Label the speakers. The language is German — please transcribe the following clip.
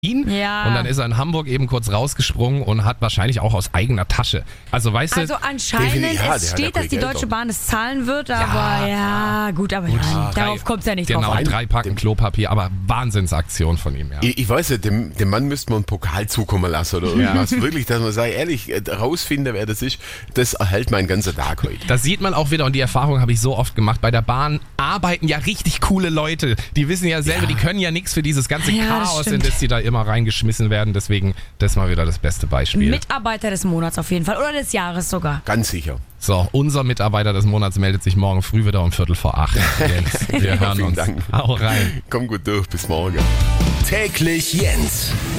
Speaker 1: Ja.
Speaker 2: Und dann ist er in Hamburg eben kurz rausgesprungen und hat wahrscheinlich auch aus eigener Tasche. Also weißt
Speaker 1: Also
Speaker 2: du,
Speaker 1: anscheinend,
Speaker 3: ja,
Speaker 1: es
Speaker 3: der
Speaker 1: steht,
Speaker 3: hat ja
Speaker 1: dass die
Speaker 3: Geld
Speaker 1: Deutsche
Speaker 3: drauf.
Speaker 1: Bahn es zahlen wird, aber darauf kommt es ja nicht drauf
Speaker 2: genau,
Speaker 1: an.
Speaker 2: 3 Packen Klopapier, aber Wahnsinnsaktion von ihm, ja.
Speaker 3: Ich weiß nicht, dem Mann müsste man einen Pokal zukommen lassen oder irgendwas. Wirklich, dass man sagt, ehrlich, rausfinden, wer das ist, das erhält mein ganzer Tag heute.
Speaker 2: Das sieht man auch wieder und die Erfahrung habe ich so oft gemacht. Bei der Bahn arbeiten ja richtig coole Leute. Die wissen ja selber, die können ja nichts für dieses ganze
Speaker 1: Ja, das
Speaker 2: Chaos, in
Speaker 1: stimmt.
Speaker 2: das die da immer reingeschmissen werden. Deswegen, das ist mal wieder das beste Beispiel.
Speaker 1: Mitarbeiter des Monats auf jeden Fall oder des Jahres sogar.
Speaker 3: Ganz sicher.
Speaker 2: So, unser Mitarbeiter des Monats meldet sich morgen früh wieder um 7:45. Jens, wir hören
Speaker 3: Vielen
Speaker 2: uns.
Speaker 3: Dank.
Speaker 2: Hau rein.
Speaker 3: Komm gut durch, bis morgen.
Speaker 4: Täglich Jens.